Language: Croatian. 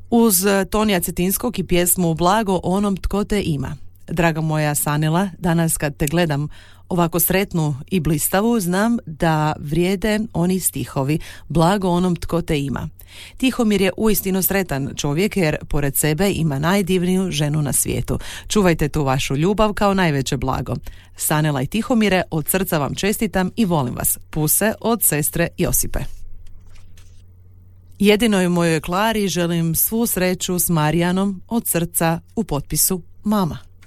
Uz Tonija Cetinskog i pjesmu Blago onom tko te ima. Draga moja Sanila, danas kad te gledam ovako sretnu i blistavu, znam da vrijede oni stihovi Blago onom tko te ima. Tihomir je uistinu sretan čovjek jer pored sebe ima najdivniju ženu na svijetu. Čuvajte tu vašu ljubav kao najveće blago. Sanela i Tihomire, od srca vam čestitam i volim vas. Puse od sestre Josipe. Jedinoj mojoj Klari želim svu sreću s Marijanom, od srca, u potpisu mama.